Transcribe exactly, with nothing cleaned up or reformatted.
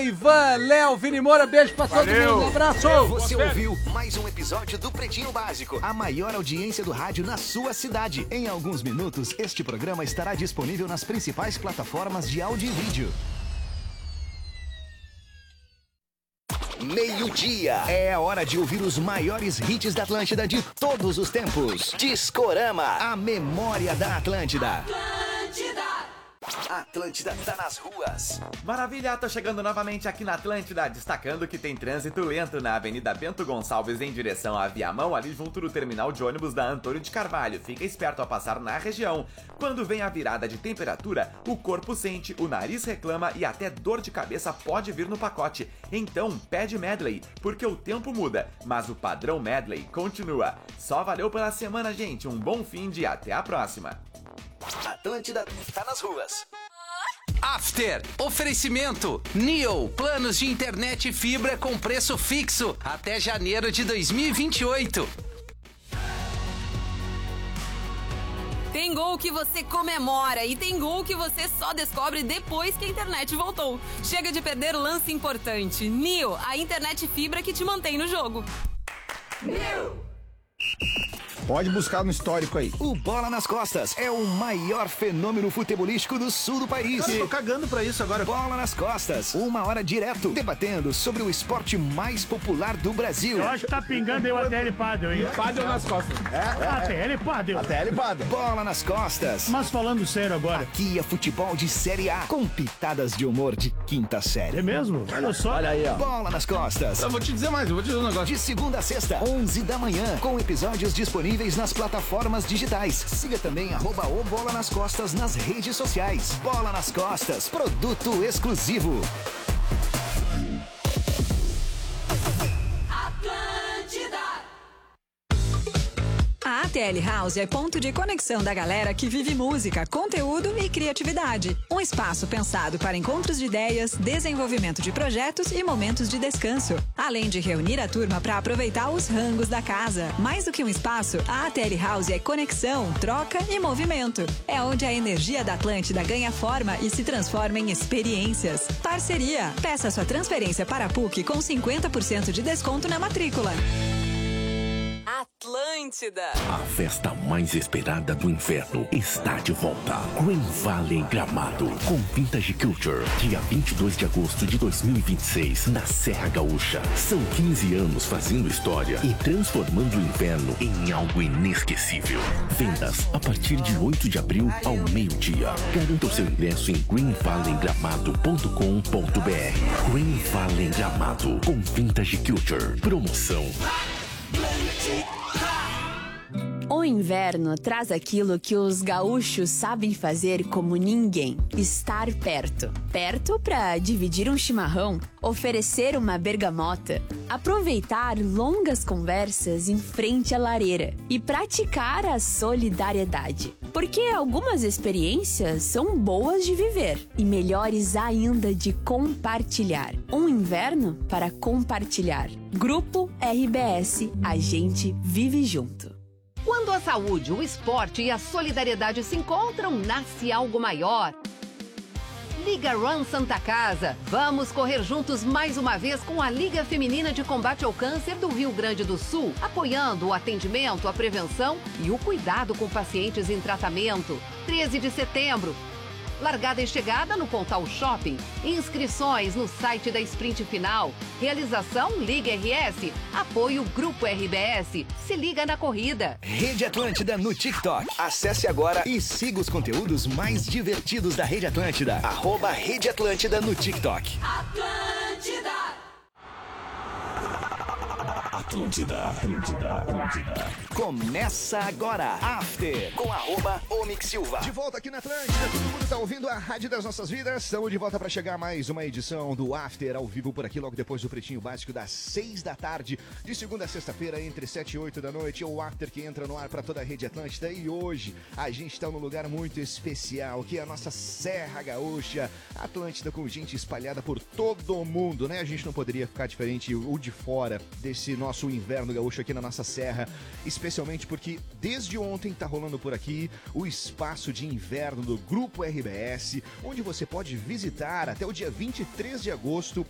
Ivan, Léo, Vini Moura, beijo pra todo Valeu. mundo, um abraço. Você ouviu mais um episódio do Pretinho Básico, a maior audiência do rádio na sua cidade. Em alguns minutos, este programa estará disponível nas principais plataformas de áudio e vídeo. Meio-dia. É a hora de ouvir os maiores hits da Atlântida de todos os tempos. Discorama, a memória da Atlântida. Atlântida. Atlântida tá nas ruas. Maravilha, tô chegando novamente aqui na Atlântida, destacando que tem trânsito lento na Avenida Bento Gonçalves em direção à Viamão, ali junto do terminal de ônibus da Antônio de Carvalho. Fica esperto ao passar na região. Quando vem a virada de temperatura, o corpo sente, o nariz reclama e até dor de cabeça pode vir no pacote. Então, pede Medley, porque o tempo muda, mas o padrão Medley continua. Só valeu pela semana, gente. Um bom fim de até a próxima. Atlântida tá nas ruas. After. Oferecimento. Neo. Planos de internet e fibra com preço fixo até janeiro de dois mil e vinte e oito. Tem gol que você comemora e tem gol que você só descobre depois que a internet voltou. Chega de perder lance importante. Neo, a internet fibra que te mantém no jogo. Neo. Pode buscar no histórico aí. O Bola nas Costas é o maior fenômeno futebolístico do sul do país. Cara, eu tô cagando pra isso agora. Bola nas Costas, uma hora direto, debatendo sobre o esporte mais popular do Brasil. Eu acho que tá pingando aí o A T L Padel, hein? Padel nas costas. É, é, A T L Padel. A T L Padel. Bola nas Costas. Mas falando sério agora. Aqui é futebol de Série A, com pitadas de humor de quinta série. É mesmo? Olha só. Olha aí, ó. Bola nas Costas. Eu vou te dizer mais, eu vou te dizer um negócio. De segunda a sexta, onze da manhã, com episódios disponíveis nas plataformas digitais. Siga também arroba o Bola nas Costas nas redes sociais. Bola nas Costas, produto exclusivo. A ATL House é ponto de conexão da galera que vive música, conteúdo e criatividade. Um espaço pensado para encontros de ideias, desenvolvimento de projetos e momentos de descanso. Além de reunir a turma para aproveitar os rangos da casa. Mais do que um espaço, a ATL House é conexão, troca e movimento. É onde a energia da Atlântida ganha forma e se transforma em experiências. Parceria. Peça sua transferência para a PUC com cinquenta por cento de desconto na matrícula. Atlântida. A festa mais esperada do inverno está de volta. Green Valley Gramado, com Vintage Culture. Dia vinte e dois de agosto de dois mil e vinte e seis, na Serra Gaúcha. São quinze anos fazendo história e transformando o inverno em algo inesquecível. Vendas a partir de oito de abril ao meio-dia. Garanta o seu ingresso em green valley gramado ponto com ponto b r. Green Valley Gramado, com Vintage Culture. Promoção. O inverno traz aquilo que os gaúchos sabem fazer como ninguém: estar perto. Perto para dividir um chimarrão, oferecer uma bergamota, aproveitar longas conversas em frente à lareira e praticar a solidariedade. Porque algumas experiências são boas de viver e melhores ainda de compartilhar. Um inverno para compartilhar. Grupo R B S, a gente vive junto. Quando a saúde, o esporte e a solidariedade se encontram, nasce algo maior. Liga Run Santa Casa. Vamos correr juntos mais uma vez com a Liga Feminina de Combate ao Câncer do Rio Grande do Sul, apoiando o atendimento, a prevenção e o cuidado com pacientes em tratamento. treze de setembro. Largada e chegada no Pontal Shopping. Inscrições no site da Sprint Final. Realização Liga R S. Apoio Grupo R B S. Se liga na corrida. Rede Atlântida no TikTok. Acesse agora e siga os conteúdos mais divertidos da Rede Atlântida. Arroba Rede Atlântida no TikTok. Atlântida. Atlântida, Atlântida, Atlântida. Começa agora, After, com arroba Omix Silva. De volta aqui na Atlântida, todo mundo tá ouvindo a Rádio das Nossas Vidas. Estamos de volta para chegar a mais uma edição do After, ao vivo por aqui, logo depois do Pretinho Básico, das seis da tarde, de segunda a sexta-feira, entre sete e oito da noite. É o After que entra no ar para toda a Rede Atlântida. E hoje a gente está num lugar muito especial, que é a nossa Serra Gaúcha. Atlântida com gente espalhada por todo o mundo, né? A gente não poderia ficar diferente ou de fora desse nosso inverno gaúcho aqui na nossa serra, especialmente porque desde ontem tá rolando por aqui o espaço de inverno do Grupo R B S, onde você pode visitar até o dia vinte e três de agosto